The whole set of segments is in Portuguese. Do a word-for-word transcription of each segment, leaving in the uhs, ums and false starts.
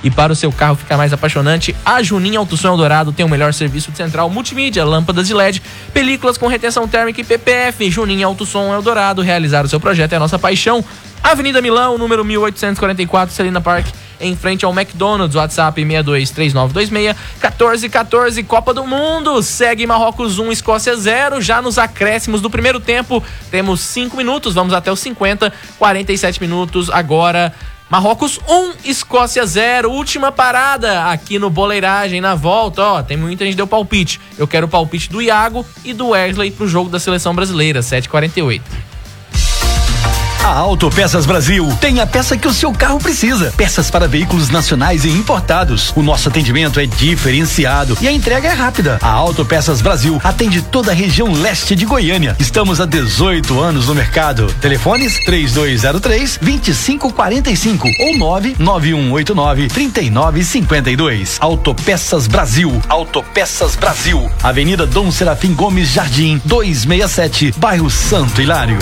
E para o seu carro ficar mais apaixonante, a Juninho Auto Som Eldorado tem o melhor serviço de central multimídia, lâmpadas de L E D, películas com retenção térmica e P P F. Juninho Auto Som Eldorado, realizar o seu projeto é a nossa paixão. Avenida Milão, número mil oitocentos e quarenta e quatro, Celina Park, em frente ao McDonald's. WhatsApp seis dois três nove dois seis um quatro um quatro. Copa do Mundo, segue Marrocos um, Escócia zero. Já nos acréscimos do primeiro tempo, temos cinco minutos, vamos até os cinquenta, quarenta e sete minutos agora. Marrocos um, Escócia zero. Última parada aqui no Boleiragem, na volta, ó, tem muita gente que deu palpite. Eu quero o palpite do Iago e do Wesley pro jogo da seleção brasileira, sete e quarenta e oito. A Autopeças Brasil tem a peça que o seu carro precisa. Peças para veículos nacionais e importados. O nosso atendimento é diferenciado e a entrega é rápida. A Autopeças Brasil atende toda a região leste de Goiânia. Estamos há dezoito anos no mercado. Telefones três dois zero três, dois cinco quatro cinco ou nove nove um oito nove, três nove cinco dois. Autopeças Brasil. Autopeças Brasil. Avenida Dom Serafim Gomes Jardim, duzentos e sessenta e sete, bairro Santo Hilário.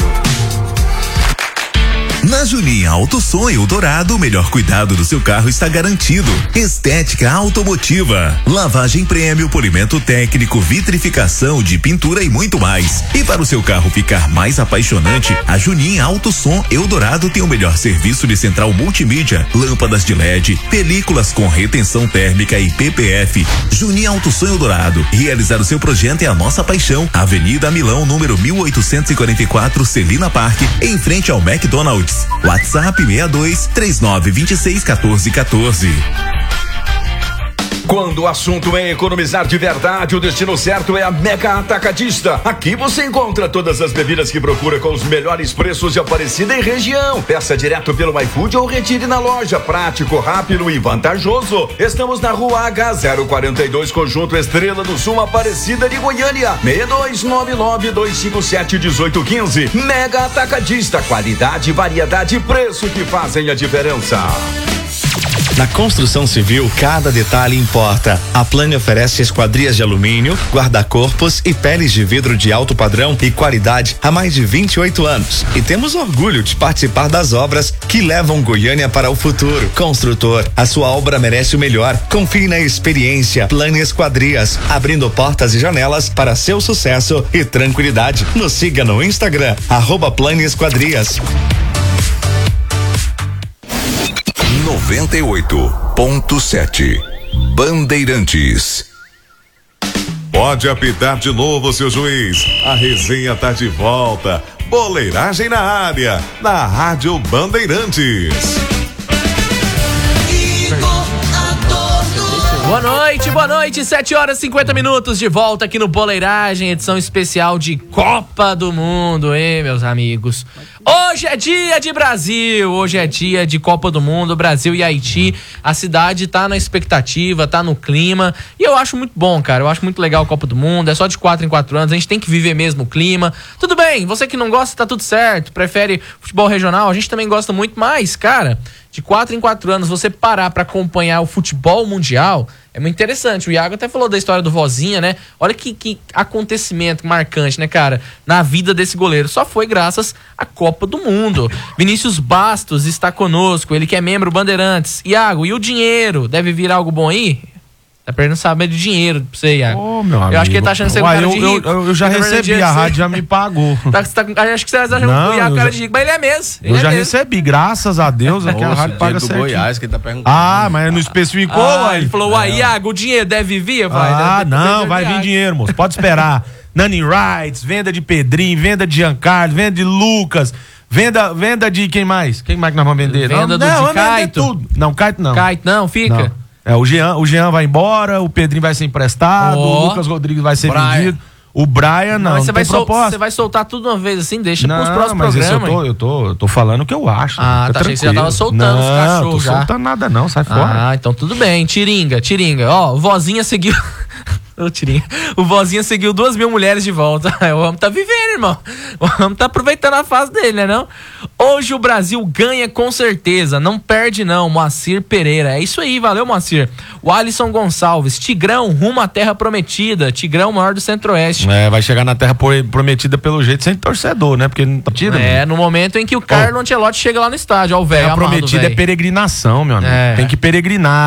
Na Juninho Auto Som Eldorado, o melhor cuidado do seu carro está garantido. Estética automotiva, lavagem prêmio, polimento técnico, vitrificação de pintura e muito mais. E para o seu carro ficar mais apaixonante, a Juninho Auto Som Eldorado tem o melhor serviço de central multimídia, lâmpadas de L E D, películas com retenção térmica e P P F. Juninho Auto Som Eldorado, realizar o seu projeto é a nossa paixão. Avenida Milão, número mil oitocentos e quarenta e quatro, Celina Park, em frente ao McDonald's. WhatsApp seis dois três nove dois seis um quatro um quatro. Quando o assunto é economizar de verdade, o destino certo é a Mega Atacadista. Aqui você encontra todas as bebidas que procura com os melhores preços de Aparecida e região. Peça direto pelo iFood ou retire na loja. Prático, rápido e vantajoso. Estamos na Rua H zero quarenta e dois, Conjunto Estrela do Sul, Aparecida de Goiânia. seis dois nove nove dois cinco sete um oito um cinco. Mega Atacadista. Qualidade, variedade e preço que fazem a diferença. Na construção civil, cada detalhe importa. A Plane oferece esquadrias de alumínio, guarda-corpos e peles de vidro de alto padrão e qualidade há mais de vinte e oito anos. E temos orgulho de participar das obras que levam Goiânia para o futuro. Construtor, a sua obra merece o melhor. Confie na experiência Plane Esquadrias, abrindo portas e janelas para seu sucesso e tranquilidade. Nos siga no Instagram, arroba Plane Esquadrias. noventa e oito ponto sete Bandeirantes. Pode apitar de novo, seu juiz. A resenha tá de volta. Boleiragem na área, na Rádio Bandeirantes. Boa noite, boa noite, sete horas e cinquenta minutos, de volta aqui no Boleiragem, edição especial de Copa do Mundo, hein, meus amigos? Hoje é dia de Brasil, hoje é dia de Copa do Mundo, Brasil e Haiti. A cidade tá na expectativa, tá no clima, e eu acho muito bom, cara, eu acho muito legal a Copa do Mundo, é só de quatro em quatro anos, a gente tem que viver mesmo o clima. Tudo bem, você que não gosta, tá tudo certo, prefere futebol regional, a gente também gosta muito, mas, cara, de quatro em quatro anos, você parar pra acompanhar o futebol mundial é muito interessante. O Iago até falou da história do Vozinha, né? Olha que, que acontecimento marcante, né, cara? Na vida desse goleiro. Só foi graças à Copa do Mundo. Vinícius Bastos está conosco, ele que é membro Bandeirantes. Iago, e o dinheiro? Deve vir algo bom aí? Tá perdendo saber de dinheiro pra você, Iago. Ô, meu amigo. Eu acho que ele tá achando que você é um cara eu, de rico. Eu, eu, eu já recebi, a rádio já me pagou. Tá, tá, acho que você tá achando que o Iago é um cara de rico, mas ele é mesmo. Ele eu é já mesmo. recebi, graças a Deus, aqui a rádio paga certinho. Goiás, que ele tá perguntando. Ah, mas não especificou, ah, aí. Ele falou, uai, Iago, o dinheiro deve vir? Vai, ah, deve, não, deve vai vir dinheiro, moço. Pode esperar. Nani Rights, venda de Pedrinho, venda de Giancarlo, venda de Lucas, venda, venda de quem mais? Quem mais que nós vamos vender? Venda não, do não, de Caito. Tudo. Não, Caito não. Caito não, fica. Não. É, o Jean, o Jean vai embora, o Pedrinho vai ser emprestado, oh, o Lucas Rodrigues vai ser Brian. vendido. O Brian não, mas você não vai tem proposta. Você vai soltar tudo de uma vez assim, deixa não, pros próximos mas programas. Eu tô, eu, tô, eu tô falando o que eu acho. Ah, tá, achei que você já tava soltando não, os cachorros tô já. Não soltando nada não, sai fora. Ah, então tudo bem. Tiringa, Tiringa. Ó, o Vozinha seguiu... O Tirinha. O Vozinha seguiu duas mil mulheres de volta. O homem tá vivendo, irmão. O homem tá aproveitando a fase dele, né não? Hoje o Brasil ganha com certeza. Não perde não, Moacir Pereira. É isso aí, valeu, Moacir. O Alisson Gonçalves. Tigrão, rumo à terra prometida. Tigrão, maior do Centro-Oeste. É, vai chegar na terra prometida pelo jeito sem torcedor, né? Porque não tá tira. É, no momento em que o Carlo oh. Ancelotti chega lá no estádio. Ó, o velho. A prometida é peregrinação, meu amigo. É. Tem que peregrinar.